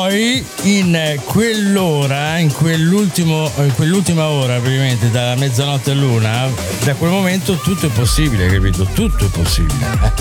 poi in quell'ultima ora, praticamente dalla mezzanotte all'una, da quel momento tutto è possibile, capito? Tutto è possibile.